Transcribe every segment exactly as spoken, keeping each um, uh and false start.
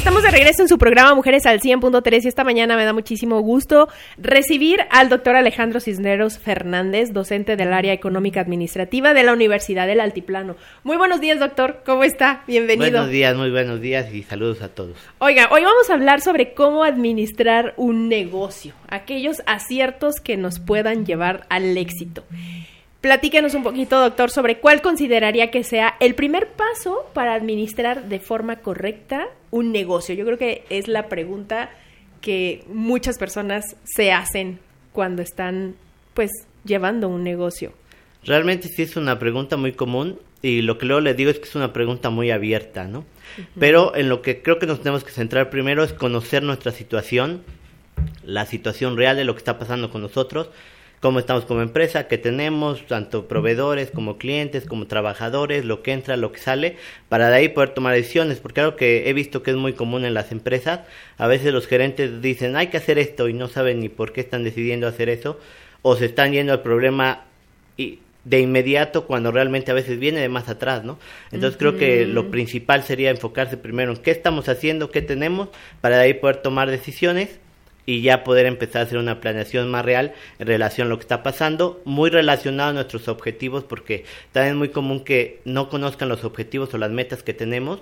estamos de regreso en su programa Mujeres al cien punto tres y esta mañana me da muchísimo gusto recibir al doctor Alejandro Cisneros Fernández, docente del área económica administrativa de la Universidad del Altiplano. Muy buenos días, doctor, ¿cómo está? Bienvenido. Buenos días, muy buenos días y saludos a todos. Oiga, hoy vamos a hablar sobre cómo administrar un negocio, aquellos aciertos que nos puedan llevar al éxito. Platíquenos un poquito, doctor, sobre cuál consideraría que sea el primer paso para administrar de forma correcta un negocio. Yo creo que es la pregunta que muchas personas se hacen cuando están, pues, llevando un negocio. Realmente sí es una pregunta muy común y lo que luego les digo es que es una pregunta muy abierta, ¿no? Uh-huh. Pero en lo que creo que nos tenemos que centrar primero es conocer nuestra situación, la situación real de lo que está pasando con nosotros, cómo estamos como empresa, qué tenemos, tanto proveedores como clientes, como trabajadores, lo que entra, lo que sale, para de ahí poder tomar decisiones, porque algo que he visto que es muy común en las empresas, a veces los gerentes dicen, hay que hacer esto, y no saben ni por qué están decidiendo hacer eso, o se están yendo al problema y de inmediato cuando realmente a veces viene de más atrás, ¿no? Entonces uh-huh. creo que lo principal sería enfocarse primero en qué estamos haciendo, qué tenemos, para de ahí poder tomar decisiones, y ya poder empezar a hacer una planeación más real en relación a lo que está pasando, muy relacionado a nuestros objetivos, porque también es muy común que no conozcan los objetivos o las metas que tenemos,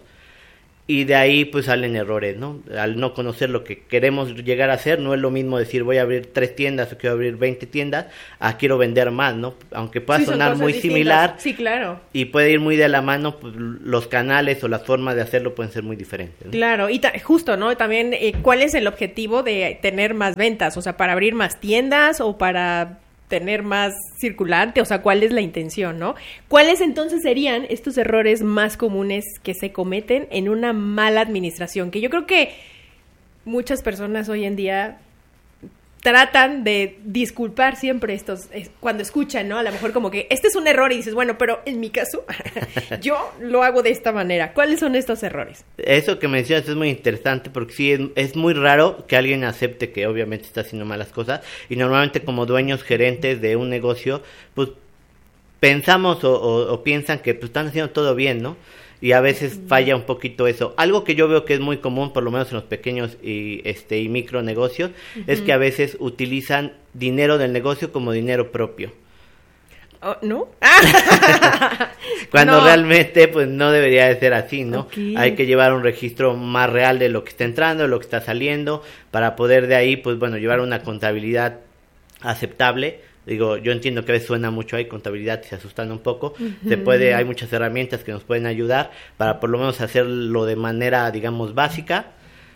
y de ahí pues salen errores, ¿no? Al no conocer lo que queremos llegar a hacer, no es lo mismo decir voy a abrir tres tiendas o quiero abrir veinte tiendas, a quiero vender más, ¿no? Aunque pueda sí, sonar muy distintas. Similar, sí, claro. Y puede ir muy de la mano, pues los canales o las formas de hacerlo pueden ser muy diferentes, ¿no? Claro, y ta- justo, ¿no? También, eh, ¿cuál es el objetivo de tener más ventas? O sea, ¿para abrir más tiendas o para tener más circulante? O sea, ¿cuál es la intención, no? ¿Cuáles entonces serían estos errores más comunes que se cometen en una mala administración? Que yo creo que muchas personas hoy en día tratan de disculpar siempre estos, eh, cuando escuchan, ¿no? A lo mejor como que este es un error y dices, bueno, pero en mi caso, yo lo hago de esta manera. ¿Cuáles son estos errores? Eso que mencionas es muy interesante porque sí, es, es muy raro que alguien acepte que obviamente está haciendo malas cosas y normalmente como dueños, gerentes de un negocio, pues pensamos o, o, o piensan que pues, están haciendo todo bien, ¿no? Y a veces falla un poquito eso. Algo que yo veo que es muy común, por lo menos en los pequeños y este y micro negocios, uh-huh. es que a veces utilizan dinero del negocio como dinero propio. Oh, ¿no? Cuando no. realmente pues no debería de ser así, ¿no? Okay. Hay que llevar un registro más real de lo que está entrando, de lo que está saliendo, para poder de ahí, pues bueno, llevar una contabilidad aceptable. Digo, yo entiendo que a veces suena mucho ahí contabilidad y se asustan un poco. Uh-huh. Se puede, hay muchas herramientas que nos pueden ayudar para por lo menos hacerlo de manera, digamos, básica.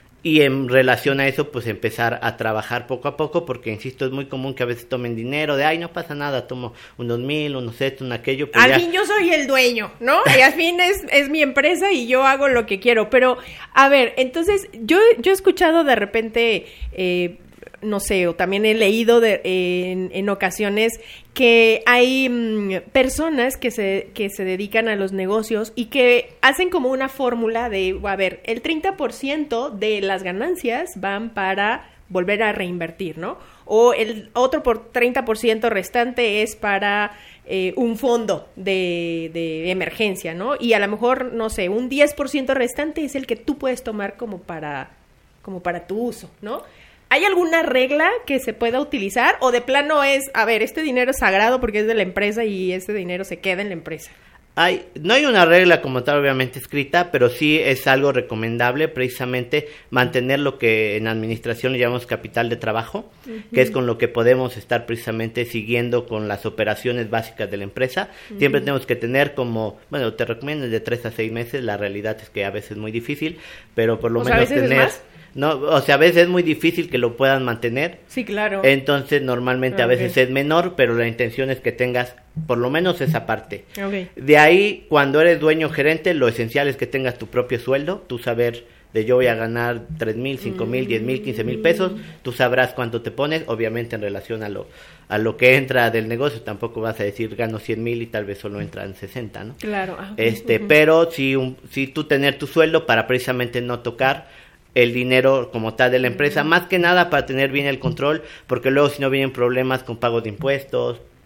Y en relación a eso, pues empezar a trabajar poco a poco, porque insisto, es muy común que a veces tomen dinero de, ay, no pasa nada, tomo unos mil, unos esto, un aquello. Pues al ya... fin yo soy el dueño, ¿no? Y al fin es, es mi empresa y yo hago lo que quiero. Pero, a ver, entonces, yo, yo he escuchado de repente... Eh, no sé, o también he leído de, eh, en, en ocasiones que hay mmm, personas que se, que se dedican a los negocios y que hacen como una fórmula de, a ver, el treinta por ciento de las ganancias van para volver a reinvertir, ¿no? O el otro por treinta por ciento restante es para eh, un fondo de, de emergencia, ¿no? Y a lo mejor, no sé, un diez por ciento restante es el que tú puedes tomar como para, como para tu uso, ¿no? ¿Hay alguna regla que se pueda utilizar? ¿O de plano es, a ver, este dinero es sagrado porque es de la empresa y este dinero se queda en la empresa? Hay, no hay una regla como tal obviamente escrita, pero sí es algo recomendable precisamente mantener lo que en administración le llamamos capital de trabajo, uh-huh. que es con lo que podemos estar precisamente siguiendo con las operaciones básicas de la empresa. Uh-huh. Siempre tenemos que tener como, bueno, te recomiendo de tres a seis meses, la realidad es que a veces es muy difícil, pero por lo o menos sea, ¿a veces tener... es más? No, o sea, a veces es muy difícil que lo puedan mantener. Sí, claro. Entonces, normalmente okay. a veces es menor, pero la intención es que tengas por lo menos esa parte. Okay. De ahí, cuando eres dueño gerente, lo esencial es que tengas tu propio sueldo, tú saber de yo voy a ganar tres mil, cinco mil, diez mil, quince mil pesos, tú sabrás cuánto te pones, obviamente en relación a lo a lo que entra del negocio, tampoco vas a decir gano cien mil y tal vez solo entran sesenta, ¿no? Claro. Ah, este, uh-huh. pero si, un, si tú tener tu sueldo para precisamente no tocar el dinero como tal de la empresa, más que nada para tener bien el control, porque luego si no vienen problemas con pagos de impuestos,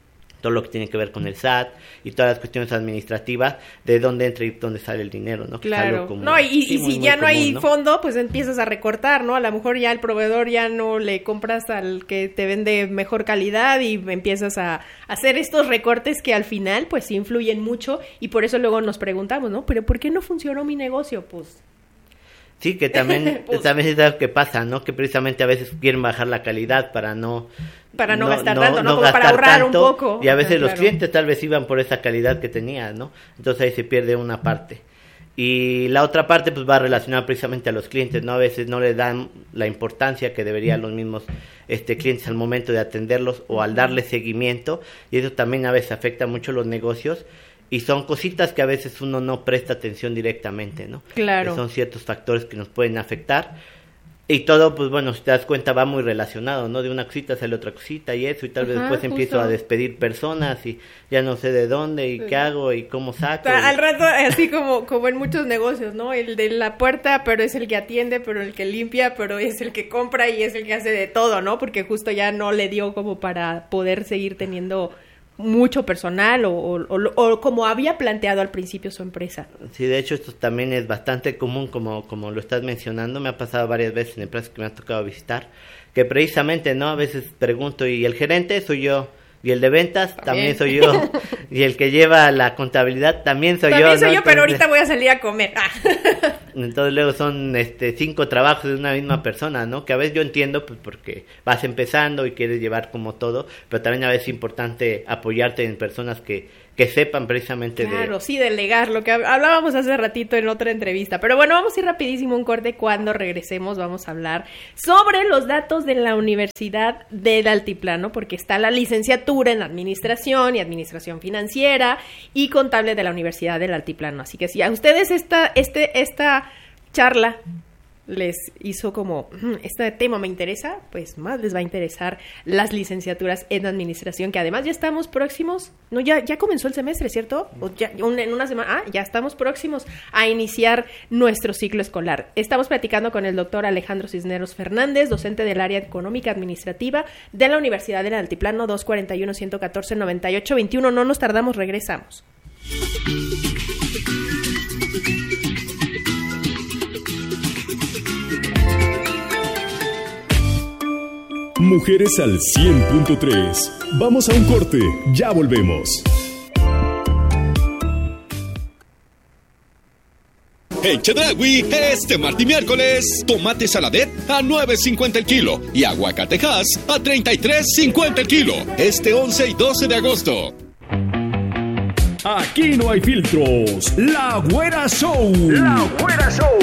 todo lo que tiene que ver con el S A T y todas las cuestiones administrativas, de dónde entra y dónde sale el dinero, ¿no? Claro. Como, no, y, sí, y muy, si muy ya no común, hay ¿no? fondo, pues empiezas a recortar, ¿no? A lo mejor ya el proveedor ya no le compras al que te vende mejor calidad y empiezas a hacer estos recortes que al final, pues sí influyen mucho y por eso luego nos preguntamos, ¿no? ¿Pero por qué no funcionó mi negocio? Pues... Sí, que también, pues, también es algo que pasa, ¿no? Que precisamente a veces quieren bajar la calidad para no... Para no, no gastar tanto, ¿no? no Como para ahorrar tanto, un poco. Y a veces ah, los claro. clientes tal vez iban por esa calidad que tenían, ¿no? Entonces ahí se pierde una parte. Y la otra parte pues va relacionada precisamente a los clientes, ¿no? A veces no le dan la importancia que deberían los mismos este, clientes al momento de atenderlos o al darle seguimiento. Y eso también a veces afecta mucho los negocios. Y son cositas que a veces uno no presta atención directamente, ¿no? Claro. Que son ciertos factores que nos pueden afectar. Y todo, pues bueno, si te das cuenta, va muy relacionado, ¿no? De una cosita sale otra cosita y eso, y tal vez Ajá, después justo. empiezo a despedir personas y ya no sé de dónde y sí. qué hago y cómo saco. O sea, y... Al rato, así como, como en muchos negocios, ¿no? El de la puerta, pero es el que atiende, pero el que limpia, pero es el que compra y es el que hace de todo, ¿no? Porque justo ya no le dio como para poder seguir teniendo... mucho personal o, o, o, o como había planteado al principio su empresa. Sí, de hecho esto también es bastante común como, como lo estás mencionando, me ha pasado varias veces en empresas que me ha tocado visitar, que precisamente, ¿no? A veces pregunto, ¿y el gerente? Soy yo. Y el de ventas también, también soy yo. Y el que lleva la contabilidad también soy también yo. También soy ¿no? yo, Entonces, pero ahorita voy a salir a comer. Ah. Entonces luego son este cinco trabajos de una misma persona, ¿no? Que a veces yo entiendo pues porque vas empezando y quieres llevar como todo, pero también a veces es importante apoyarte en personas que, que sepan precisamente claro, de... Claro, sí, delegar, lo que hablábamos hace ratito en otra entrevista. Pero bueno, vamos a ir rapidísimo un corte. Cuando regresemos vamos a hablar sobre los datos de la Universidad del Altiplano, porque está la licenciatura en Administración y Administración Financiera y Contable de la Universidad del Altiplano. Así que si a ustedes esta, este, esta charla les hizo como, este tema me interesa, pues más les va a interesar las licenciaturas en administración, que además ya estamos próximos, no, ya, ya comenzó el semestre, ¿cierto? O ya, un, en una semana, ah, ya estamos próximos a iniciar nuestro ciclo escolar. Estamos platicando con el doctor Alejandro Cisneros Fernández, docente del área económica administrativa de la Universidad del Altiplano, dos cuatro uno, uno uno cuatro, nueve ocho dos uno. No nos tardamos, regresamos. Mujeres al cien punto tres. Vamos a un corte, ya volvemos. En Chedraui, este martes y miércoles, tomate saladet a nueve cincuenta el kilo y aguacatejas a treinta y tres cincuenta el kilo. Este once y doce de agosto. Aquí no hay filtros. La Güera Show. La Güera Show.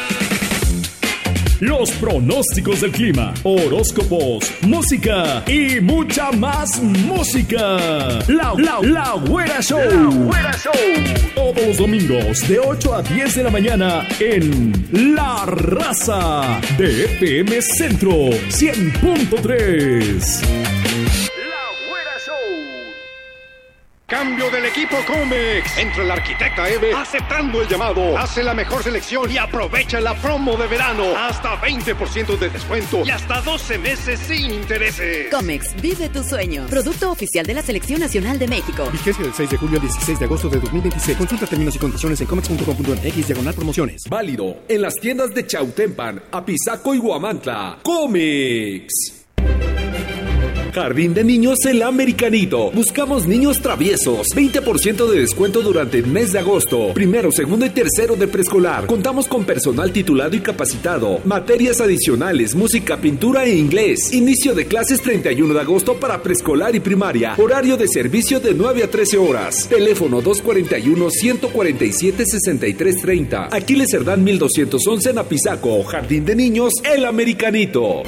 Los pronósticos del clima, horóscopos, música y mucha más música. La, la, la Güera Show. La Güera Show. Todos los domingos de ocho a diez de la mañana en La Raza de F M Centro cien punto tres. Cambio del equipo Comex. Entra el arquitecta Eve aceptando el llamado. Hace la mejor selección y aprovecha la promo de verano. Hasta veinte por ciento de descuento y hasta doce meses sin intereses. Comex, vive tu sueño. Producto oficial de la Selección Nacional de México. Vigencia del seis de julio al dieciséis de agosto de dos mil veintiséis. Consulta términos y condiciones en comex punto com punto m x diagonal promociones. Válido en las tiendas de Chautempan, Apizaco y Huamantla. Comex. Jardín de Niños El Americanito. Buscamos niños traviesos. veinte por ciento de descuento durante el mes de agosto. Primero, segundo y tercero de preescolar. Contamos con personal titulado y capacitado. Materias adicionales, música, pintura e inglés. Inicio de clases treinta y uno de agosto para preescolar y primaria. Horario de servicio de nueve a trece horas. Teléfono dos cuatro uno, uno cuatro siete, seis tres tres cero. Aquiles Cerdán mil doscientos once en Apizaco. Jardín de Niños El Americanito.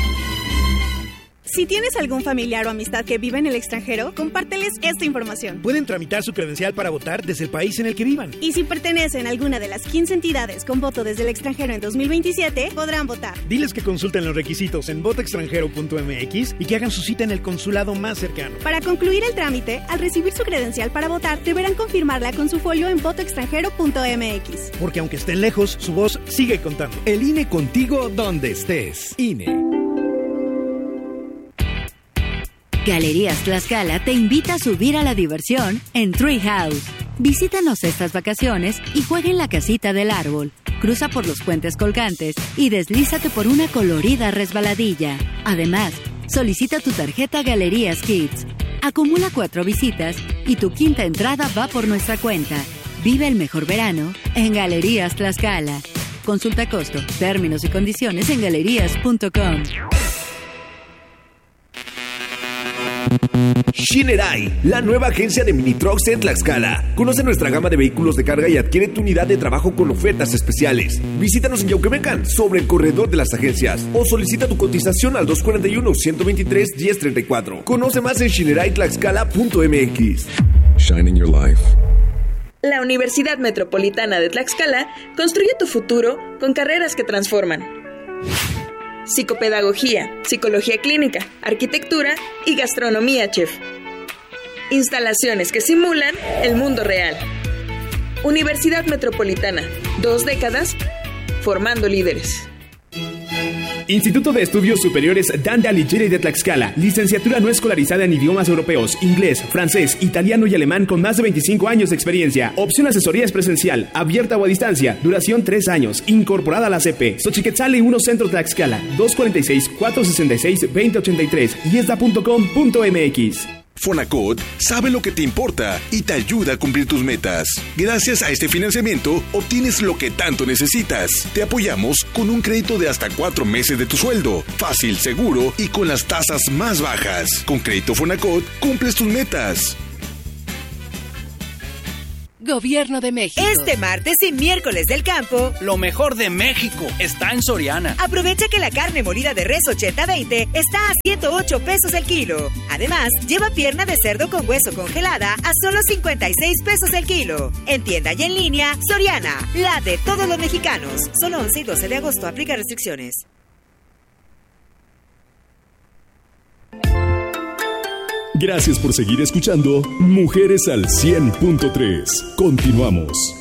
Si tienes algún familiar o amistad que vive en el extranjero, compárteles esta información. Pueden tramitar su credencial para votar desde el país en el que vivan. Y si pertenecen a alguna de las quince entidades con voto desde el extranjero en dos mil veintisiete, podrán votar. Diles que consulten los requisitos en voto extranjero punto m x y que hagan su cita en el consulado más cercano. Para concluir el trámite, al recibir su credencial para votar, deberán confirmarla con su folio en voto extranjero punto m x. Porque aunque estén lejos, su voz sigue contando. El I N E contigo donde estés. I N E. Galerías Tlaxcala te invita a subir a la diversión en Treehouse. Visítanos estas vacaciones y juega en la casita del árbol. Cruza por los puentes colgantes y deslízate por una colorida resbaladilla. Además, solicita tu tarjeta Galerías Kids. Acumula cuatro visitas y tu quinta entrada va por nuestra cuenta. Vive el mejor verano en Galerías Tlaxcala. Consulta costo, términos y condiciones en galerías punto com. Shinerai, la nueva agencia de mini trucks en Tlaxcala. Conoce nuestra gama de vehículos de carga y adquiere tu unidad de trabajo con ofertas especiales. Visítanos en Yauquemecan, sobre el corredor de las agencias, o solicita tu cotización al dos cuatro uno, uno dos tres, uno cero tres cuatro. Conoce más en shinerai tlaxcala punto m x. Shining your life. La Universidad Metropolitana de Tlaxcala construye tu futuro con carreras que transforman. Psicopedagogía, psicología clínica, arquitectura y gastronomía chef. Instalaciones que simulan el mundo real. Universidad Metropolitana, dos décadas formando líderes. Instituto de Estudios Superiores Dante Alighieri de Tlaxcala. Licenciatura no escolarizada en idiomas europeos, inglés, francés, italiano y alemán con más de veinticinco años de experiencia. Opción asesoría es presencial, abierta o a distancia. Duración tres años. Incorporada a la C P. Xochiquetzali uno Centro Tlaxcala. dos cuatro seis, cuatro seis seis, dos cero ocho tres. iesda punto com punto m x. Fonacot sabe lo que te importa y te ayuda a cumplir tus metas. Gracias a este financiamiento, obtienes lo que tanto necesitas. Te apoyamos con un crédito de hasta cuatro meses de tu sueldo. Fácil, seguro y con las tasas más bajas. Con Crédito Fonacot, cumples tus metas. Gobierno de México. Este martes y miércoles del campo, lo mejor de México está en Soriana. Aprovecha que la carne molida de res ochenta veinte está a ciento ocho pesos el kilo. Además, lleva pierna de cerdo con hueso congelada a solo cincuenta y seis pesos el kilo. En tienda y en línea, Soriana, la de todos los mexicanos. Solo once y doce de agosto, aplica restricciones. Gracias por seguir escuchando Mujeres al cien punto tres. Continuamos.